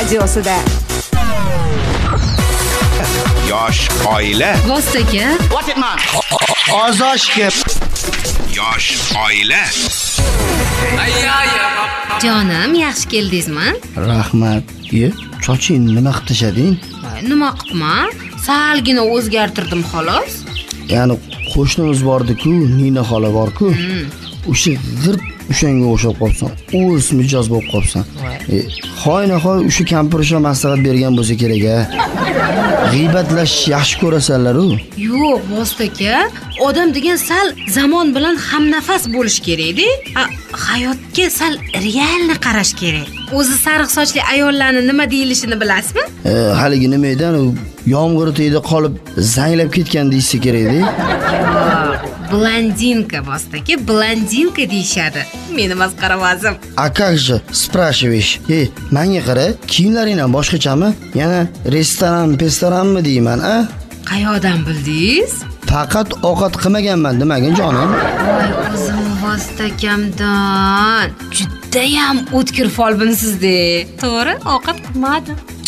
radiosida. Yosh oila. Vostaka. What it man? Ozoshga. Yosh oila. Jonim, yaxshi keldingizmi? Rahmat. Soching nima qilib tashlading? Nima qilibman? Salgina o'zgartirdim xolos. Ya'ni qo'shnimiz bordi-ku, Nina xola bor-ku. O'sha g'irt o'shanga o'xshab qolsan. O'z mijoz bo'lib qolsan. Xoynahoy o'sha kampir o'sha maslahat bergan bo'lsa kerak-a. G'iybatlash yaxshi ko'rasanlar-ku. Yo'q, Vostaka, odam degan sal zamon bilan hamnafas bo'lish kerak-da. Hayotga sal realni qarash kerak. O'zi sariq sochli ayollarning nima deyilishini bilasizmi? Haligi nima edi? Yomg'ir tegdi qolib zanglab ketgan deysa kerak-da. Blondinka, Vostaka, blondinka deyshadi. Meni masqaravazim. A как же, спрашиваешь? Menga qara, kiyimlaring ham boshqachami? Yana restoranmi deyman, a? Qayoqdan bildingiz? Faqat ovqat qilmaganman demagin jonim. Voy o'zim Vostakamdan. Juda ham o'tkir folbinsizda. To'g'ri, ovqat qilmadim.